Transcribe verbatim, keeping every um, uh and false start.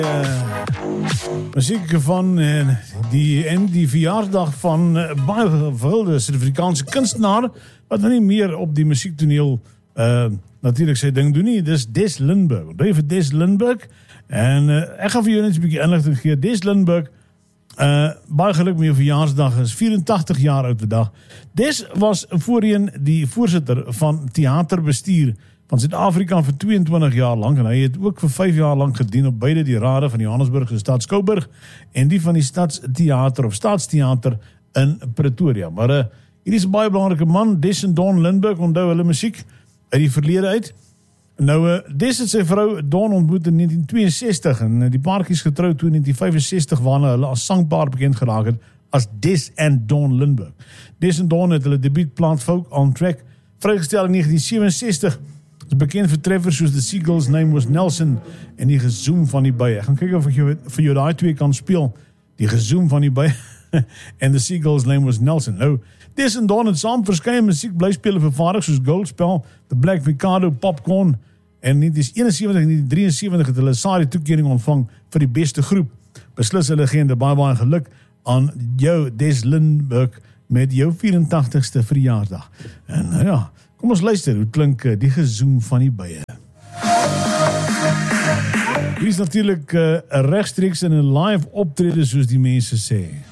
Uh, muziek van uh, die en die verjaardag van uh, baie gewilde Suid-Afrikaanse kunstenaar wat nou nie meer op die musiektoneel uh, natuurlik sy ding doen nie. Dis Des Lindberg. David Des Lindberg. En uh, ek gaan vir jou net 'n bietjie inligting gee. Des Lindberg, uh, baie geluk met jou verjaarsdag, is vierentagtig jaar oud vandag. Des was voorheen die voorsitter van teaterbestuur van Suid-Afrika vir tweeëntwintig jaar lang, en hy het ook vir vyf jaar lang gedien op beide die rade van Johannesburg en Stad Skouburg en die van die Stadsteater of Staatsteater in Pretoria. Maar uh, hier is 'n baie belangrike man, Des en Don Lindberg, onthou hulle musiek uit die verlede uit. Nou, uh, Des het sy vrou Don ontmoet in negentien tweeënsestig en uh, die paartjies getroud toe in negentien vyfensestig, waarna hulle as sangpaar bekend geraak het as Des en Don Lindberg. Des en Don het hulle debuutplaat Folk on Track vrygestel in negentien sewensestig. Is bekend vir treffers soos The Seagulls Name Was Nelson en Die Gezoem van die Bye. Ek gaan kyk of ek jou, vir jou daai twee kan speel. Die Gezoem van die Bye en The Seagulls Name Was Nelson. Nou, Des en Don het saam verskeie musiek blyspele vervaardig soos Goldspell, The Black Mikado, Popcorn en negentien eenensewentig en negentien drieënsewentig het hulle SARI toekering ontvang vir die beste groep. Beslis 'n legende, baie baie geluk aan jou Des Lindberg met jou vierentagtigste verjaardag. En nou ja, kom ons luister, hoe klink uh, Die Gezoem van die Bye. Hier is natuurlijk uh, rechtstreeks in een live optreden, soos die mense sê.